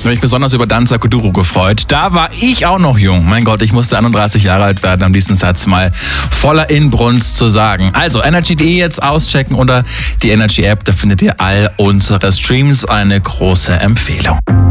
habe mich besonders über Danza Kuduro gefreut. Da war ich auch noch jung. Mein Gott, ich musste 31 Jahre alt werden, um diesen Satz mal voller Inbrunst zu sagen. Also energy.de jetzt auschecken oder die Energy App, da findet ihr all unsere Streams. Eine große Empfehlung.